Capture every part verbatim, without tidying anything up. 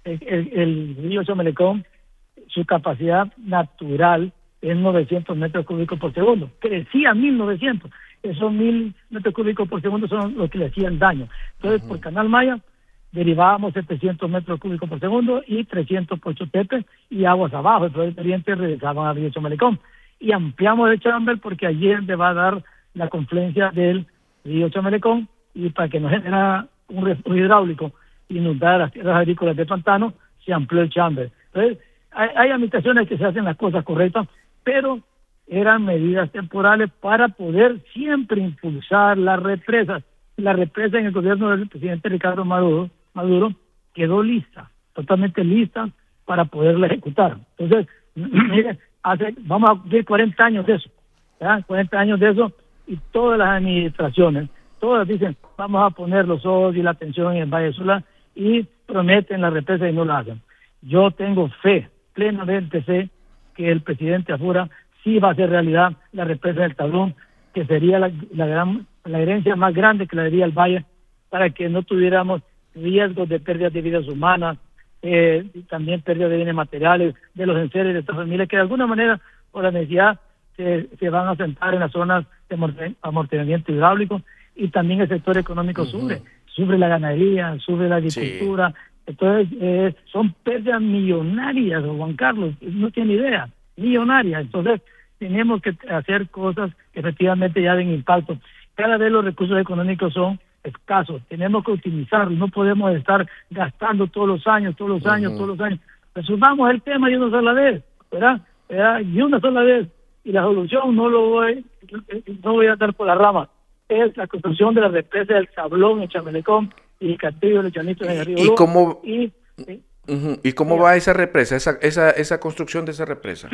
el, el, el río Chomelecón, su capacidad natural es novecientos metros cúbicos por segundo. Crecía a mil novecientos. Esos mil metros cúbicos por segundo son los que le hacían daño. Entonces, uh-huh. por Canal Maya, derivábamos setecientos metros cúbicos por segundo y trescientos por Chotepe y aguas abajo. Entonces, el oriente regresaban al río Chomelecón. Y ampliamos el Chamber porque allí es donde va a dar la confluencia del río Chomelecón, y para que no genera un refugio hidráulico inundar las tierras agrícolas de pantano, se amplió el Chamber. Entonces, hay, hay limitaciones que se hacen las cosas correctas, pero eran medidas temporales para poder siempre impulsar las represas. La represa en el gobierno del presidente Ricardo Maduro, Maduro quedó lista, totalmente lista para poderla ejecutar. Entonces, mire, hace, vamos a cumplir cuarenta años de eso, ¿verdad? cuarenta años de eso, y todas las administraciones, todas dicen, vamos a poner los ojos y la atención en el Valle de Sula, y prometen la represa y no la hacen. Yo tengo fe, plenamente fe, que el presidente Afura sí va a hacer realidad la represa del Tablón, que sería la, la gran la herencia más grande que le daría al Valle, para que no tuviéramos riesgos de pérdidas de vidas humanas, eh, y también pérdidas de bienes materiales, de los enseres de estas familias, que de alguna manera, por la necesidad, se, se van a sentar en las zonas de amortiguamiento hidráulico, y también el sector económico uh-huh. sufre, sufre la ganadería, sufre la agricultura. Sí. Entonces, eh, son pérdidas millonarias, Juan Carlos, no tiene idea, millonarias. Entonces, tenemos que hacer cosas que efectivamente ya den impacto. Cada vez los recursos económicos son escasos, tenemos que optimizarlos, no podemos estar gastando todos los años, todos los años, uh-huh. todos los años. Resolvamos el tema de una sola vez, ¿verdad? ¿verdad? Y una sola vez, y la solución no lo voy, no voy a dar por la rama, es la construcción de la represa del Tablón en Chamelecón y el Castillo de los Llanitos en el Río ¿Y Ló, cómo, y, sí. uh-huh. ¿Y cómo va esa represa, esa, esa, esa construcción de esa represa?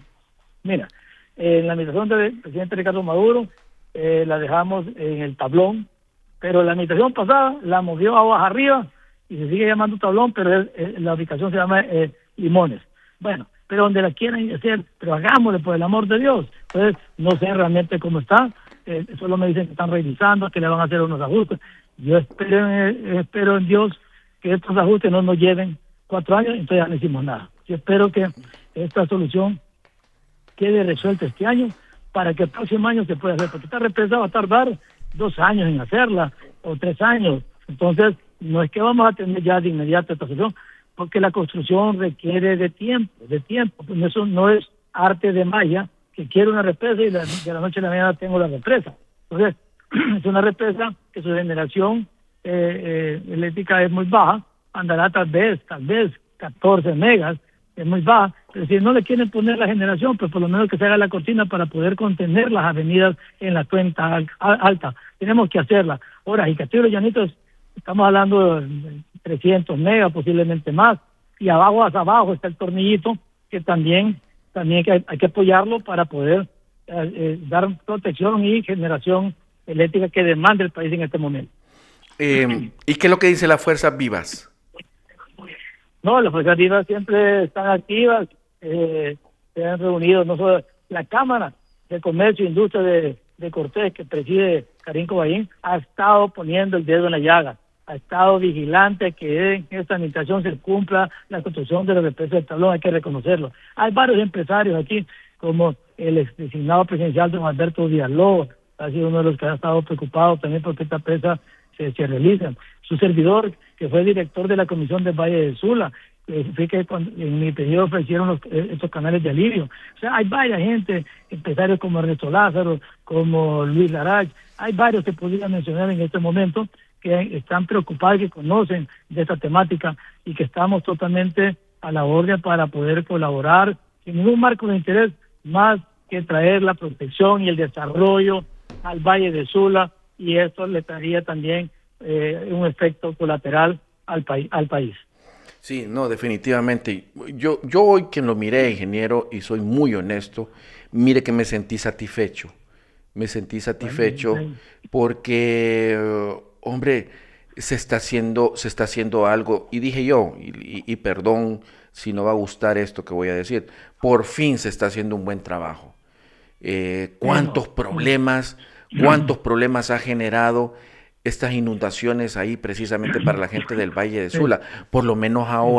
Mira, en la administración del presidente Ricardo Maduro eh, la dejamos en el Tablón, pero la administración pasada la movió aguas arriba y se sigue llamando Tablón, pero es, es, la ubicación se llama eh, Limones. Bueno, pero donde la quieran hacer, pero hagámosle por el amor de Dios. Entonces, no sé realmente cómo está, eh, solo me dicen que están revisando, que le van a hacer unos ajustes. Yo espero en, espero en Dios que estos ajustes no nos lleven cuatro años, entonces ya no hicimos nada. Yo espero que esta solución quede resuelta este año para que el próximo año se pueda hacer, porque esta represa va a tardar dos años en hacerla, o tres años. Entonces, no es que vamos a tener ya de inmediato esta solución, porque la construcción requiere de tiempo, de tiempo. Pues eso no es arte de magia, que quiero una represa y la, de la noche a la mañana tengo la represa. Entonces, es una represa que su generación eh, eh, eléctrica es muy baja, andará tal vez, tal vez catorce megas, es muy baja, pero si no le quieren poner la generación, pues por lo menos que se haga la cortina para poder contener las avenidas en la cuenta al, alta. Tenemos que hacerla. Ahora, y Castillo de los Llanitos, estamos hablando de trescientos megas, posiblemente más, y abajo hacia abajo está el tornillito, que también, también que hay, hay que apoyarlo para poder eh, eh, dar protección y generación eléctrica que demanda el país en este momento. Eh, ¿Y qué es lo que dice las Fuerzas Vivas? No, las Fuerzas Vivas siempre están activas, eh, se han reunido, no solo la Cámara de Comercio e Industria de, de Cortés, que preside Karim Cobain, ha estado poniendo el dedo en la llaga, ha estado vigilante que en esta administración se cumpla la construcción de la represa del Tablón, hay que reconocerlo. Hay varios empresarios aquí, como el ex designado presidencial don Alberto Villalobos, ha sido uno de los que ha estado preocupado también porque esta presa se, se realiza. Su servidor, que fue director de la Comisión del Valle de Sula, eh, fue que cuando, en mi periodo ofrecieron los, eh, estos canales de alivio. O sea, hay varias gente, empresarios como Ernesto Lázaro, como Luis Larach, hay varios que podría mencionar en este momento que están preocupados, que conocen de esta temática y que estamos totalmente a la orden para poder colaborar sin ningún marco de interés más que traer la protección y el desarrollo al Valle de Sula, y esto le traería también eh, un efecto colateral al, país al país. Sí, no, definitivamente. Yo, yo hoy que lo miré, ingeniero, y soy muy honesto, mire que me sentí satisfecho. Me sentí satisfecho porque, hombre, se está haciendo, se está haciendo algo. Y dije yo, y, y, y perdón si no va a gustar esto que voy a decir, por fin se está haciendo un buen trabajo. Eh, ¿Cuántos problemas, cuántos problemas ha generado estas inundaciones ahí precisamente para la gente del Valle de Sula? Por lo menos ahora